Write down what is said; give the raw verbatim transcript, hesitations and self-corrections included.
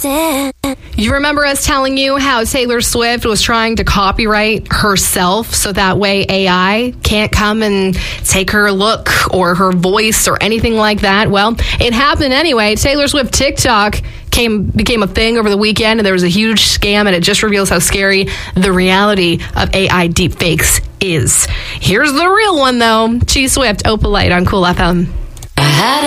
understand. You remember us telling you how Taylor Swift was trying to copyright herself so that way A I can't come and take her look or her voice or anything like that? Well, it happened anyway. Taylor Swift TikTok came became a thing over the weekend, and there was a huge scam, and it just reveals how scary the reality of A I deepfakes is. Here's the real one, though. G Swift, Opalite on Cool F M.